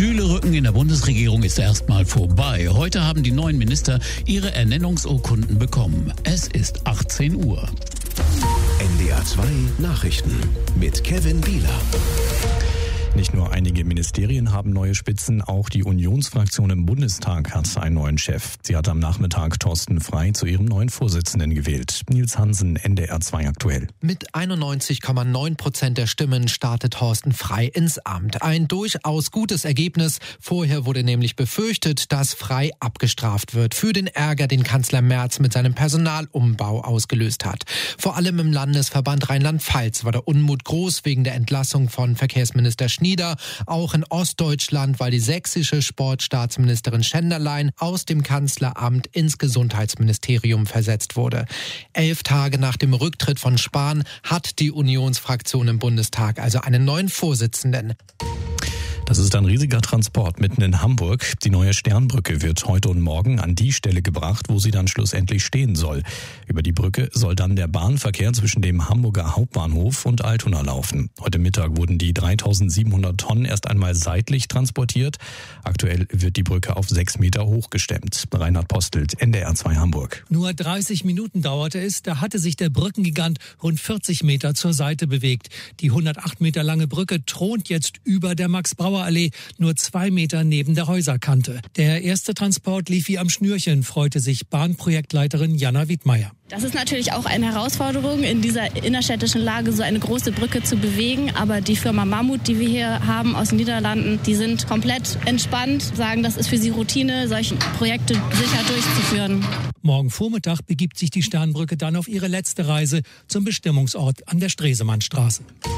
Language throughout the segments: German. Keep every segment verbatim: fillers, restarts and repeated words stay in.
Stühlerücken in der Bundesregierung ist erstmal vorbei. Heute haben die neuen Minister ihre Ernennungsurkunden bekommen. Es ist achtzehn Uhr. N D R zwei Nachrichten mit Kevin Bieler. Nicht nur einige Ministerien haben neue Spitzen, auch die Unionsfraktion im Bundestag hat einen neuen Chef. Sie hat am Nachmittag Thorsten Frey zu ihrem neuen Vorsitzenden gewählt. Nils Hansen, N D R zwei aktuell. Mit einundneunzig Komma neun Prozent der Stimmen startet Thorsten Frey ins Amt. Ein durchaus gutes Ergebnis. Vorher wurde nämlich befürchtet, dass Frey abgestraft wird für den Ärger, den Kanzler Merz mit seinem Personalumbau ausgelöst hat. Vor allem im Landesverband Rheinland-Pfalz war der Unmut groß wegen der Entlassung von Verkehrsminister Schnieder. Auch in Ostdeutschland, weil die sächsische Sportstaatsministerin Schenderlein aus dem Kanzleramt ins Gesundheitsministerium versetzt wurde. Elf Tage nach dem Rücktritt von Spahn hat die Unionsfraktion im Bundestag also einen neuen Vorsitzenden. Das ist ein riesiger Transport mitten in Hamburg. Die neue Sternbrücke wird heute und morgen an die Stelle gebracht, wo sie dann schlussendlich stehen soll. Über die Brücke soll dann der Bahnverkehr zwischen dem Hamburger Hauptbahnhof und Altona laufen. Heute Mittag wurden die dreitausendsiebenhundert Tonnen erst einmal seitlich transportiert. Aktuell wird die Brücke auf sechs Meter hochgestemmt. Reinhard Postelt, N D R zwei Hamburg. Nur dreißig Minuten dauerte es, da hatte sich der Brückengigant rund vierzig Meter zur Seite bewegt. Die hundertacht Meter lange Brücke thront jetzt über der Max-Brauer-Allee, nur zwei Meter neben der Häuserkante. Der erste Transport lief wie am Schnürchen, freute sich Bahnprojektleiterin Jana Wiedmeier. Das ist natürlich auch eine Herausforderung, in dieser innerstädtischen Lage so eine große Brücke zu bewegen. Aber die Firma Mammut, die wir hier haben aus den Niederlanden, die sind komplett entspannt, sagen, das ist für sie Routine, solche Projekte sicher durchzuführen. Morgen Vormittag begibt sich die Sternbrücke dann auf ihre letzte Reise zum Bestimmungsort an der Stresemannstraße.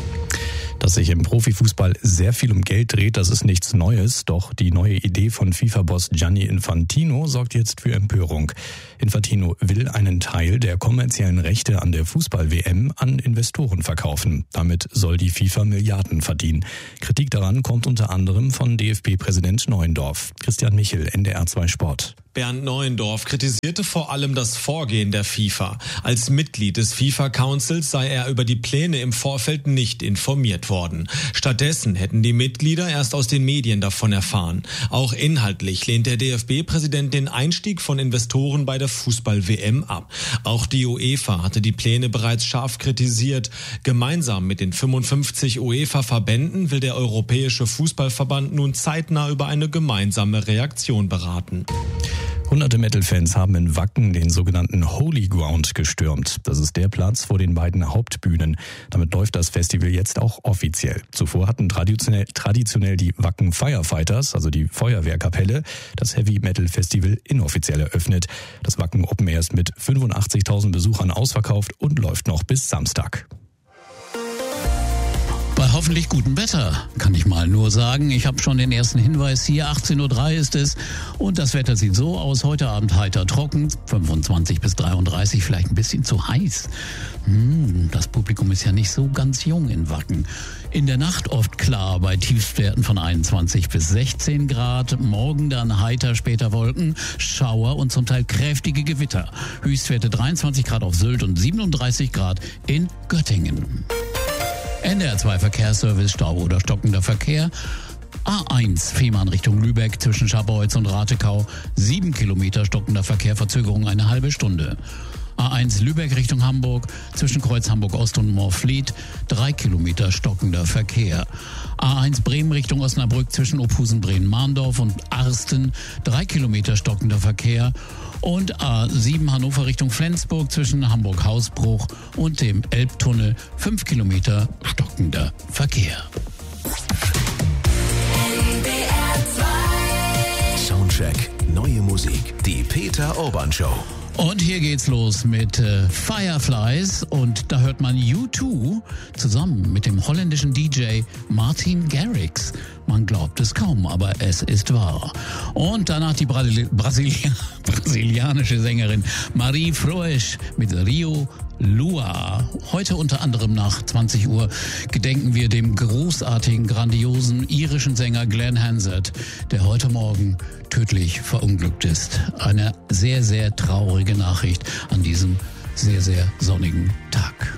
Dass sich im Profifußball sehr viel um Geld dreht, das ist nichts Neues. Doch die neue Idee von FIFA-Boss Gianni Infantino sorgt jetzt für Empörung. Infantino will einen Teil der kommerziellen Rechte an der Fußball-W M an Investoren verkaufen. Damit soll die FIFA Milliarden verdienen. Kritik daran kommt unter anderem von D F B-Präsident Neuendorf. Christian Michel, N D R zwei Sport. Bernd Neuendorf kritisierte vor allem das Vorgehen der FIFA. Als Mitglied des FIFA-Councils sei er über die Pläne im Vorfeld nicht informiert worden. Stattdessen hätten die Mitglieder erst aus den Medien davon erfahren. Auch inhaltlich lehnt der D F B-Präsident den Einstieg von Investoren bei der Fußball-W M ab. Auch die UEFA hatte die Pläne bereits scharf kritisiert. Gemeinsam mit den fünfundfünfzig UEFA-Verbänden will der Europäische Fußballverband nun zeitnah über eine gemeinsame Reaktion beraten. Hunderte Metal-Fans haben in Wacken den sogenannten Holy Ground gestürmt. Das ist der Platz vor den beiden Hauptbühnen. Damit läuft das Festival jetzt auch offiziell. Zuvor hatten traditionell, traditionell die Wacken Firefighters, also die Feuerwehrkapelle, das Heavy-Metal-Festival inoffiziell eröffnet. Das Wacken Open Air ist mit fünfundachtzigtausend Besuchern ausverkauft und läuft noch bis Samstag. Bei hoffentlich gutem Wetter, kann ich mal nur sagen. Ich habe schon den ersten Hinweis hier, achtzehn Uhr drei ist es und das Wetter sieht so aus, heute Abend heiter trocken, fünfundzwanzig bis dreiunddreißig, vielleicht ein bisschen zu heiß. Hm, das Publikum ist ja nicht so ganz jung in Wacken. In der Nacht oft klar bei Tiefstwerten von einundzwanzig bis sechzehn Grad, morgen dann heiter, später Wolken, Schauer und zum Teil kräftige Gewitter. Höchstwerte dreiundzwanzig Grad auf Sylt und siebenunddreißig Grad in Göttingen. N D R zwei Verkehrsservice, Stau oder stockender Verkehr. A eins Fehmarn Richtung Lübeck zwischen Scharbeutz und Ratekau. Sieben Kilometer stockender Verkehr, Verzögerung eine halbe Stunde. A eins Lübeck Richtung Hamburg zwischen Kreuz Hamburg-Ost und Moorfleet. Drei Kilometer stockender Verkehr. A eins Bremen Richtung Osnabrück zwischen Ophusen, Bremen-Mahndorf und Arsten. Drei Kilometer stockender Verkehr. Und A sieben Hannover Richtung Flensburg zwischen Hamburg-Hausbruch und dem Elbtunnel. Fünf Kilometer stockender Verkehr. Soundcheck, neue Musik, die Peter Urban Show. Und hier geht's los mit äh, Fireflies und da hört man U zwei zusammen mit dem holländischen D J Martin Garrix. Man glaubt es kaum, aber es ist wahr. Und danach die Brasil- Brasilia- brasilianische Sängerin Marie Froesch mit Rio Lua. Heute unter anderem nach zwanzig Uhr gedenken wir dem großartigen, grandiosen irischen Sänger Glenn Hansard, der heute Morgen tödlich verunglückt ist. Eine sehr, sehr traurige Nachricht an diesem sehr, sehr sonnigen Tag.